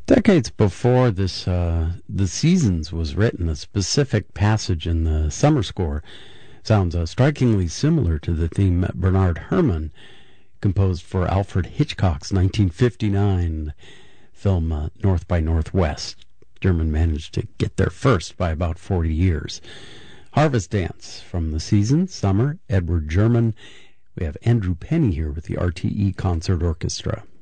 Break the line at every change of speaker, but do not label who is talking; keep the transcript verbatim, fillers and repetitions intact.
Decades before this, uh, The Seasons was written, a specific passage in the summer score sounds uh, strikingly similar to the theme that Bernard Herrmann composed for Alfred Hitchcock's nineteen fifty-nine film uh, North by Northwest. German managed to get there first by about forty years. Harvest Dance from The Seasons, Summer, Edward German. We have Andrew Penny here with the R T E Concert Orchestra.